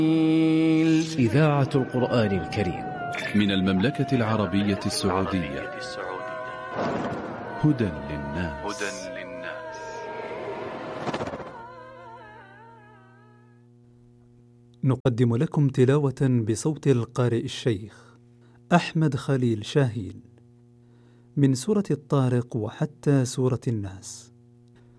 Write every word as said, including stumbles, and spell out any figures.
إذاعة القرآن الكريم من المملكة العربية السعودية. هدى للناس. نقدم لكم تلاوة بصوت القارئ الشيخ أحمد خليل شاهين من سورة الطارق وحتى سورة الناس.